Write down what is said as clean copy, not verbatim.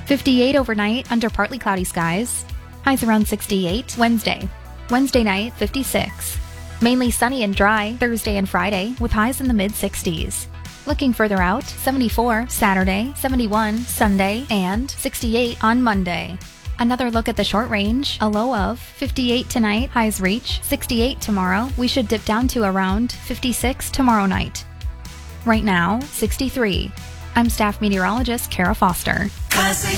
58 overnight under partly cloudy skies. Highs around 68. Wednesday night, 56. Mainly sunny and dry Thursday and Friday with highs in the mid-60s. Looking further out, 74 Saturday, 71 Sunday, and 68 on Monday. Another look at the short range, a low of 58 tonight, highs reach 68 tomorrow. We should dip down to around 56 tomorrow night. Right now, 63. I'm staff meteorologist Kara Foster. Classic